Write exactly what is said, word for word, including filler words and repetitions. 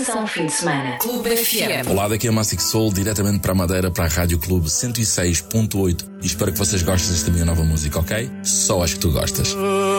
Começa um fim de semana. Clube F M. Olá, daqui é Massic Soul, diretamente para a Madeira, para a Rádio Clube cento e seis ponto oito. E espero que vocês gostem desta minha nova música, ok? Só acho que tu gostas.